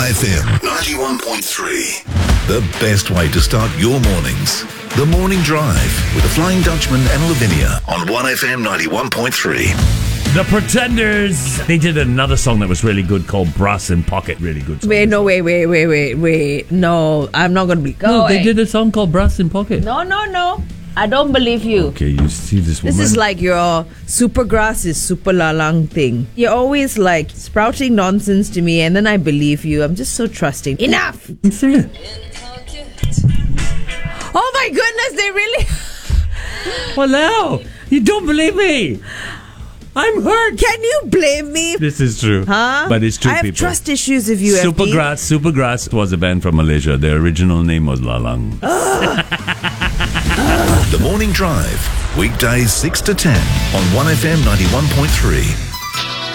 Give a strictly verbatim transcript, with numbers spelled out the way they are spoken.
F M ninety-one point three. The best way to start your mornings. The Morning Drive with the Flying Dutchman and Lavinia on one F M ninety-one point three. The Pretenders. They did another song that was really good called Brass in Pocket. Really good song. Wait, no, wait, wait, wait, wait, wait. No, I'm not going to be... Go No, away. they did a song called Brass in Pocket. No, no, no. I don't believe you. Okay, you see this woman. This is like your super grass is super lalang thing. You're always like sprouting nonsense to me and then I believe you. I'm just so trusting. Enough! Sing it. Oh my goodness, they really... Well, now, you don't believe me. I'm hurt. Can you blame me? This is true. Huh? But it's true, I have people. trust issues if you have Supergrass. Supergrass was a band from Malaysia. Their original name was Lalang. The Morning Drive, weekdays six to ten on one F M ninety-one point three.